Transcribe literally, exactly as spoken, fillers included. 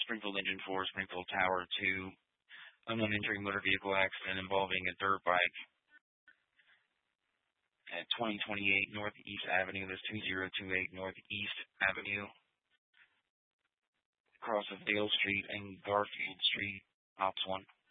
Springfield Engine four, Springfield Tower two, unknown injury motor vehicle accident involving a dirt bike at twenty twenty-eight Northeast Avenue. That's two zero two eight Northeast Avenue, across of Dale Street and Garfield Street, Ops one.